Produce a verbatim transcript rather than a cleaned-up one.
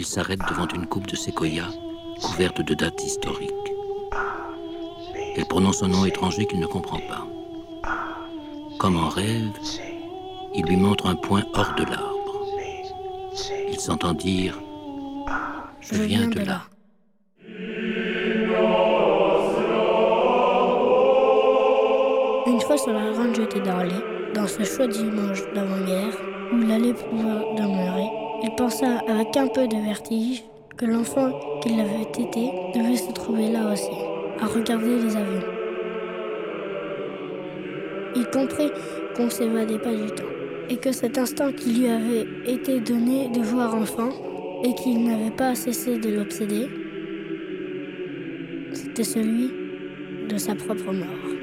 il s'arrête devant une coupe de séquoia couverte de dates historiques. Elle prononce un nom étranger qu'il ne comprend pas. Comme en rêve, il lui montre un point hors de l'arbre. Il s'entend dire « Je, Je viens de là. là. » Une fois sur la grande jetée d'Arlé, dans ce chaud dimanche d'avant-guerre, où il allait pouvoir demeurer, il pensa avec un peu de vertige que l'enfant qu'il avait été devait se trouver là aussi, à regarder les avions. Il comprit qu'on ne s'évadait pas du temps, et que cet instant qui lui avait été donné de voir enfant, et qu'il n'avait pas cessé de l'obséder, c'était celui de sa propre mort.